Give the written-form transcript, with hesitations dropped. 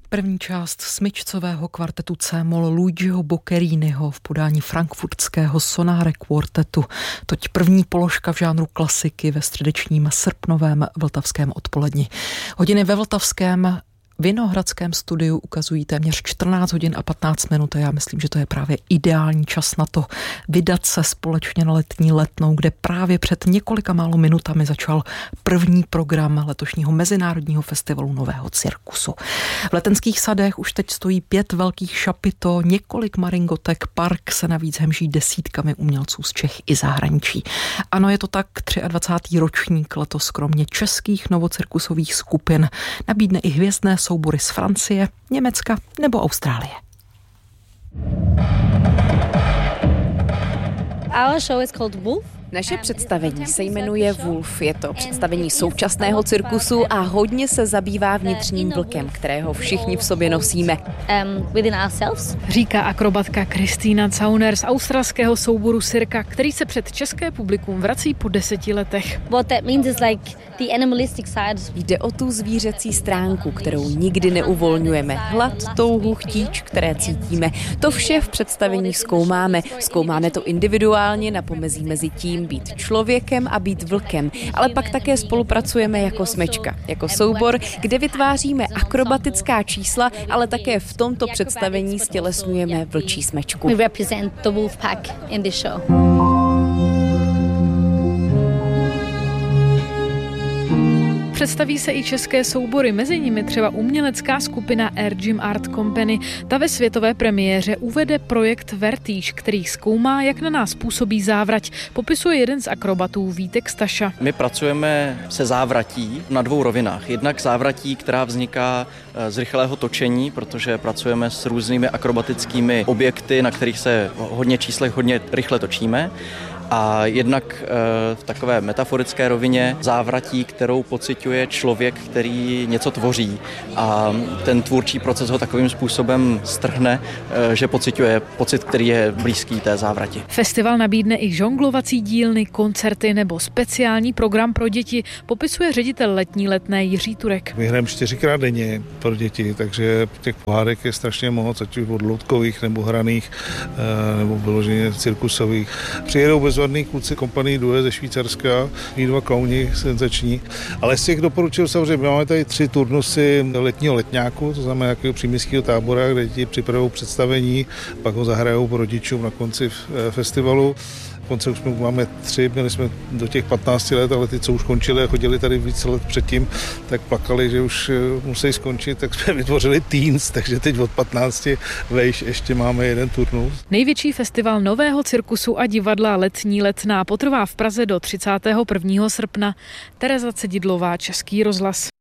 První část smyčcového kvartetu C-moll Luigiho Boccheriniho v podání frankfurtského Sonare Quartetu. Toť první položka v žánru klasiky ve středečním srpnovém vltavském odpoledni. Hodiny ve vltavském Vinohradském studiu ukazují téměř 14 hodin a 15 minut a já myslím, že to je právě ideální čas na to vydat se společně na letní Letnou, kde právě před několika málo minutami začal první program letošního Mezinárodního festivalu nového cirkusu. V Letenských sadech už teď stojí 5 velkých šapito, několik maringotek, park se navíc hemží desítkami umělců z Čech i zahraničí. Ano, je to tak, 23. ročník letos kromě českých novocirkusových skupin nabídne i hvězdné soubory z Francie, Německa nebo Austrálie. Our show is called Wolf. Naše představení se jmenuje Wolf. Je to představení současného cirkusu a hodně se zabývá vnitřním vlkem, kterého všichni v sobě nosíme. Within ourselves. Říká akrobatka Kristýna Zauner z australského souboru Cirka, který se před české publikum vrací po 10 letech. What that means is like the animalistic side. Jde o tu zvířecí stránku, kterou nikdy neuvolňujeme. Hlad, touhu, chtíč, které cítíme. To vše v představení zkoumáme. Zkoumáme to individuálně na pomezí mezi tím být člověkem a být vlkem, ale pak také spolupracujeme jako smečka, jako soubor, kde vytváříme akrobatická čísla, ale také v tomto představení stělesňujeme vlčí smečku. We represent the wolf pack in this show. Představí se i české soubory, mezi nimi třeba umělecká skupina Air Gym Art Company. Ta ve světové premiéře uvede projekt Vertige, který zkoumá, jak na nás působí závrať. Popisuje jeden z akrobatů Vítek Staša. My pracujeme se závratí na 2 rovinách. Jednak závratí, která vzniká z rychlého točení, protože pracujeme s různými akrobatickými objekty, na kterých se hodně číslech hodně rychle točíme. A jednak v takové metaforické rovině závratí, kterou pociťuje člověk, který něco tvoří a ten tvůrčí proces ho takovým způsobem strhne, že pociťuje pocit, který je blízký té závrati. Festival nabídne i žonglovací dílny, koncerty nebo speciální program pro děti, popisuje ředitel letní Letné Jiří Turek. My hrajeme 4krát denně pro děti, takže těch pohádek je strašně moc, ať už od loutkových nebo hraných, nebo vyloženě cirkusových. Přijedou bezvadný kluci kompanii Due ze Švýcarska, 2 klauni senzační. Ale z těch doporučil samozřejmě, máme tady 3 turnusy letního letňáku, to znamená nějakého příměstského tábora, kde děti připravují představení, pak ho zahrajou rodičům na konci festivalu. Konce už máme 3, měli jsme do těch 15 let, ale ty, co už končili a chodili tady více let předtím, tak plakali, že už musí skončit, tak jsme vytvořili Teens, takže teď od 15 vejš ještě máme 1 turnus. Největší festival nového cirkusu a divadla Letní Letná potrvá v Praze do 31. srpna. Tereza Cedidlová, Český rozhlas.